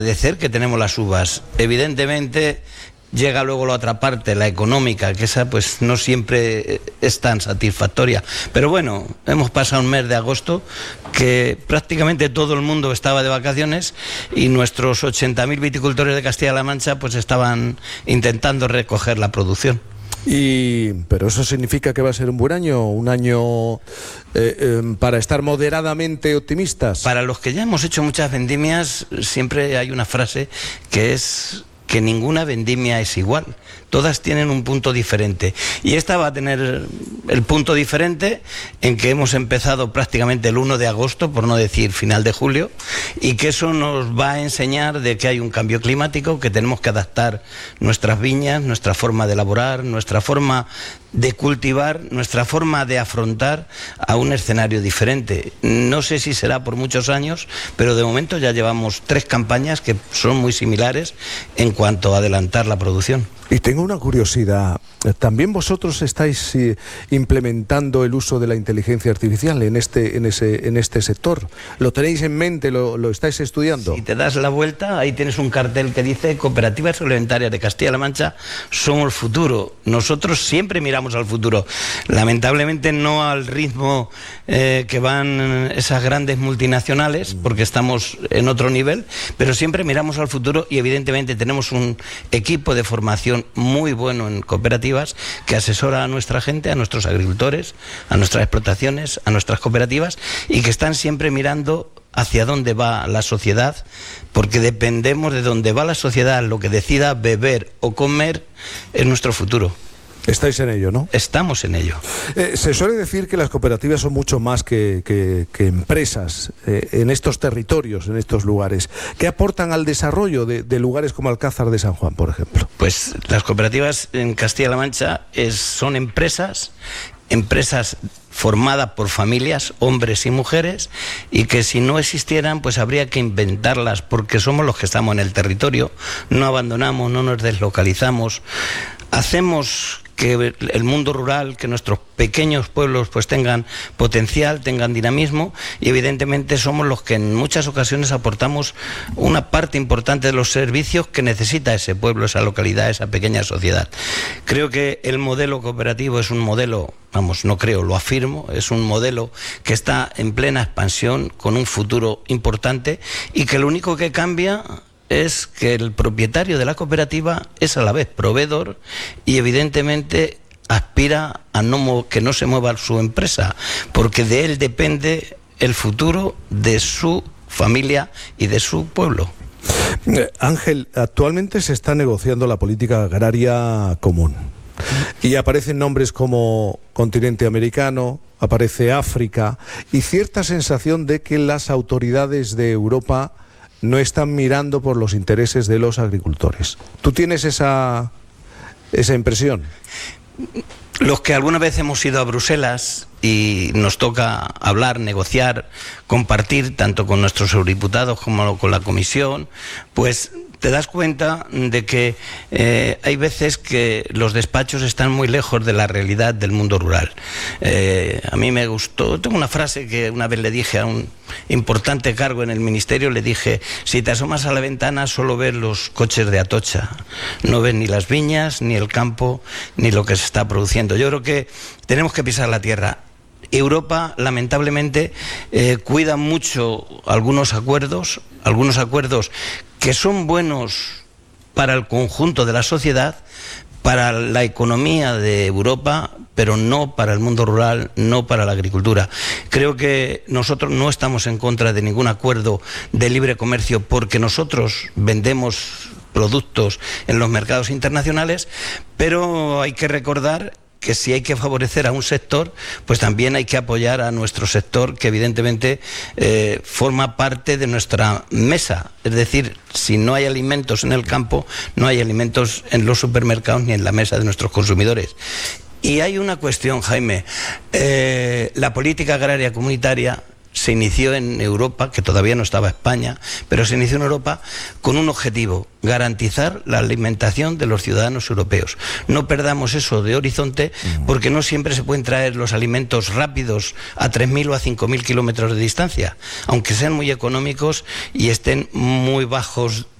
Agradecer que tenemos las uvas. Evidentemente llega luego la otra parte, la económica, que esa pues no siempre es tan satisfactoria. Pero bueno, hemos pasado un mes de agosto que prácticamente todo el mundo estaba de vacaciones y nuestros 80.000 viticultores de Castilla-La Mancha pues estaban intentando recoger la producción. Pero eso significa que va a ser un año para estar moderadamente optimistas. Para los que ya hemos hecho muchas vendimias, siempre hay una frase que es que ninguna vendimia es igual, todas tienen un punto diferente, y esta va a tener el punto diferente en que hemos empezado prácticamente el 1 de agosto, por no decir final de julio, y que eso nos va a enseñar de que hay un cambio climático, que tenemos que adaptar nuestras viñas, nuestra forma de elaborar, nuestra forma de cultivar, nuestra forma de afrontar a un escenario diferente. No sé si será por muchos años, pero de momento ya llevamos 3 campañas que son muy similares en cuanto a adelantar la producción. Y tengo una curiosidad, ¿también vosotros estáis implementando el uso de la inteligencia artificial en este sector? ¿Lo tenéis en mente, lo estáis estudiando? Si te das la vuelta, ahí tienes un cartel que dice Cooperativas Agroalimentarias de Castilla-La Mancha somos el futuro. Nosotros siempre miramos al futuro, lamentablemente no al ritmo que van esas grandes multinacionales, porque estamos en otro nivel, pero siempre miramos al futuro y evidentemente tenemos un equipo de formación muy bueno en cooperativas que asesora a nuestra gente, a nuestros agricultores, a nuestras explotaciones, a nuestras cooperativas, y que están siempre mirando hacia dónde va la sociedad, porque dependemos de dónde va la sociedad, lo que decida beber o comer es nuestro futuro. Estáis en ello, ¿no? Estamos en ello. Se suele decir que las cooperativas son mucho más que empresas en estos territorios, en estos lugares. ¿Qué aportan al desarrollo de lugares como Alcázar de San Juan, por ejemplo? Pues las cooperativas en Castilla-La Mancha son empresas formadas por familias, hombres y mujeres, y que si no existieran pues habría que inventarlas, porque somos los que estamos en el territorio, no abandonamos, no nos deslocalizamos, hacemos que el mundo rural, que nuestros pequeños pueblos pues tengan potencial, tengan dinamismo, y evidentemente somos los que en muchas ocasiones aportamos una parte importante de los servicios que necesita ese pueblo, esa localidad, esa pequeña sociedad. Creo que el modelo cooperativo es un modelo, no creo, lo afirmo, es un modelo que está en plena expansión, con un futuro importante, y que lo único que cambia es que el propietario de la cooperativa es a la vez proveedor y evidentemente aspira a que no se mueva su empresa, porque de él depende el futuro de su familia y de su pueblo. Ángel, actualmente se está negociando la política agraria común y aparecen nombres como continente americano, aparece África, y cierta sensación de que las autoridades de Europa no están mirando por los intereses de los agricultores. ¿Tú tienes esa impresión? Los que alguna vez hemos ido a Bruselas y nos toca hablar, negociar, compartir, tanto con nuestros eurodiputados como con la Comisión, pues te das cuenta de que hay veces que los despachos están muy lejos de la realidad del mundo rural. A mí me gustó, tengo una frase que una vez le dije a un importante cargo en el ministerio, le dije: si te asomas a la ventana solo ves los coches de Atocha, no ves ni las viñas, ni el campo, ni lo que se está produciendo. Yo creo que tenemos que pisar la tierra. Europa, lamentablemente, cuida mucho algunos acuerdos que son buenos para el conjunto de la sociedad, para la economía de Europa, pero no para el mundo rural, no para la agricultura. Creo que nosotros no estamos en contra de ningún acuerdo de libre comercio, porque nosotros vendemos productos en los mercados internacionales, pero hay que recordar que si hay que favorecer a un sector, pues también hay que apoyar a nuestro sector, que evidentemente forma parte de nuestra mesa. Es decir, si no hay alimentos en el campo, no hay alimentos en los supermercados ni en la mesa de nuestros consumidores. Y hay una cuestión, Jaime, la política agraria comunitaria se inició en Europa, que todavía no estaba España, pero se inició en Europa con un objetivo: garantizar la alimentación de los ciudadanos europeos. No perdamos eso de horizonte, porque no siempre se pueden traer los alimentos rápidos a 3.000 o a 5.000 kilómetros de distancia, aunque sean muy económicos y estén muy bajos